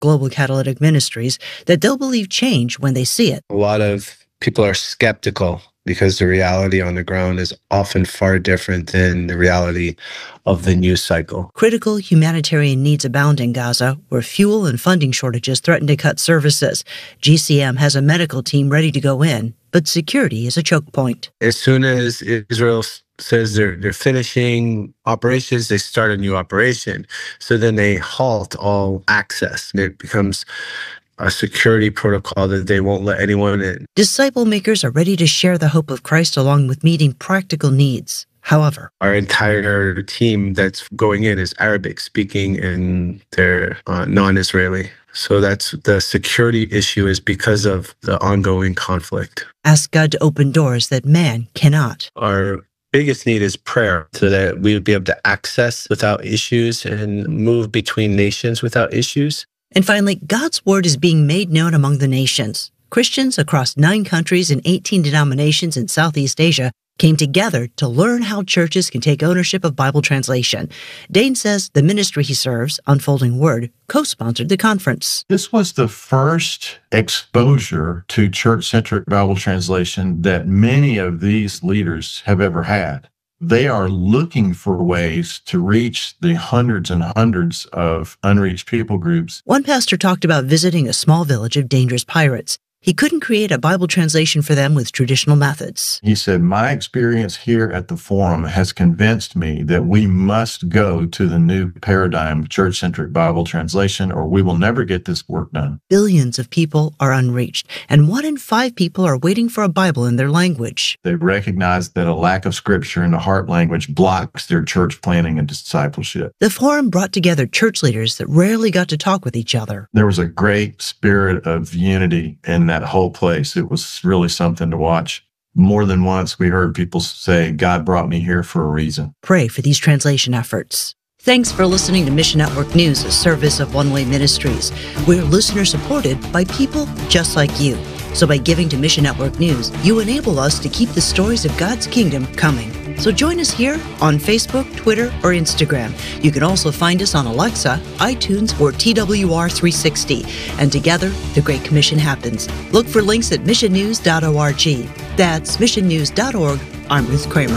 Global Catalytic Ministries, that they'll believe change when they see it. A lot of people are skeptical because the reality on the ground is often far different than the reality of the news cycle. Critical humanitarian needs abound in Gaza, where fuel and funding shortages threaten to cut services. GCM has a medical team ready to go in, but security is a choke point. As soon as Israel says they're finishing operations, they start a new operation. So then they halt all access. It becomes a security protocol that they won't let anyone in. Disciple makers are ready to share the hope of Christ along with meeting practical needs. However, our entire team that's going in is Arabic speaking and they're non-Israeli. So that's the security issue, is because of the ongoing conflict. Ask God to open doors that man cannot. Our biggest need is prayer, so that we would be able to access without issues and move between nations without issues. And finally, God's word is being made known among the nations. Christians across 9 countries and 18 denominations in Southeast Asia came together to learn how churches can take ownership of Bible translation. Dane says the ministry he serves, Unfolding Word, co-sponsored the conference. This was the first exposure to church-centric Bible translation that many of these leaders have ever had. They are looking for ways to reach the hundreds and hundreds of unreached people groups. One pastor talked about visiting a small village of dangerous pirates. He couldn't create a Bible translation for them with traditional methods. He said, my experience here at the forum has convinced me that we must go to the new paradigm, church-centric Bible translation, or we will never get this work done. Billions of people are unreached, and 1 in 5 people are waiting for a Bible in their language. They recognize that a lack of scripture in the heart language blocks their church planning and discipleship. The forum brought together church leaders that rarely got to talk with each other. There was a great spirit of unity in that whole place. It was really something to watch. More than once, we heard people say, God brought me here for a reason. Pray for these translation efforts. Thanks for listening to Mission Network News, a service of One Way Ministries. We're listener-supported by people just like you. So by giving to Mission Network News, you enable us to keep the stories of God's kingdom coming. So join us here on Facebook, Twitter, or Instagram. You can also find us on Alexa, iTunes, or TWR360. And together, the Great Commission happens. Look for links at missionnews.org. That's missionnews.org. I'm Ruth Kramer.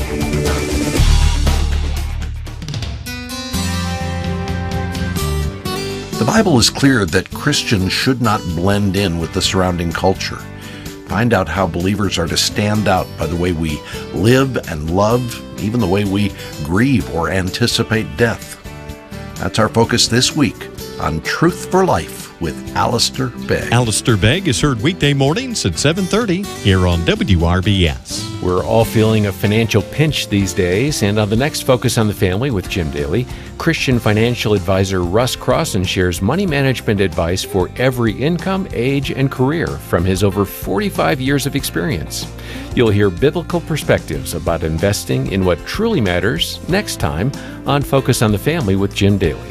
The Bible is clear that Christians should not blend in with the surrounding culture. Find out how believers are to stand out by the way we live and love, even the way we grieve or anticipate death. That's our focus this week on Truth for Life with Alistair Begg. Alistair Begg is heard weekday mornings at 7:30 here on WRBS. We're all feeling a financial pinch these days, and on the next Focus on the Family with Jim Daly, Christian financial advisor Russ Crossan shares money management advice for every income, age, and career from his over 45 years of experience. You'll hear biblical perspectives about investing in what truly matters next time on Focus on the Family with Jim Daly.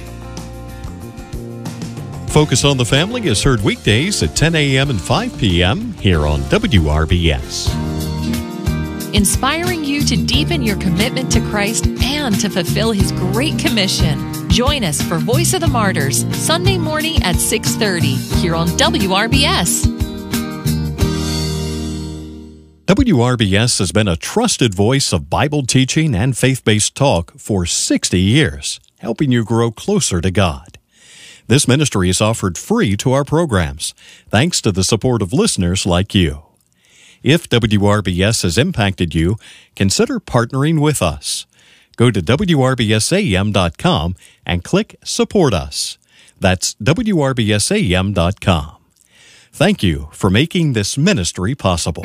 Focus on the Family is heard weekdays at 10 a.m. and 5 p.m. here on WRBS. Inspiring you to deepen your commitment to Christ and to fulfill His Great Commission. Join us for Voice of the Martyrs, Sunday morning at 6:30 here on WRBS. WRBS has been a trusted voice of Bible teaching and faith-based talk for 60 years, helping you grow closer to God. This ministry is offered free to our programs, thanks to the support of listeners like you. If WRBS has impacted you, consider partnering with us. Go to WRBSAM.com and click Support Us. That's WRBSAM.com. Thank you for making this ministry possible.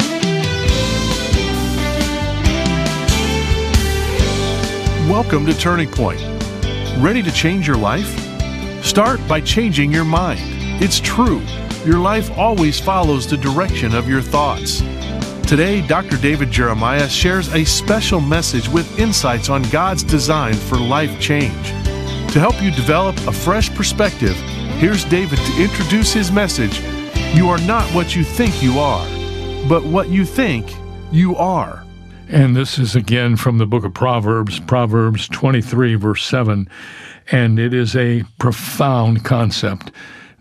Welcome to Turning Point. Ready to change your life? Start by changing your mind. It's true. Your life always follows the direction of your thoughts. Today, Dr. David Jeremiah shares a special message with insights on God's design for life change. To help you develop a fresh perspective, here's David to introduce his message, You are not what you think you are, but what you think you are. And this is again from the book of Proverbs, Proverbs 23, verse 7. And it is a profound concept.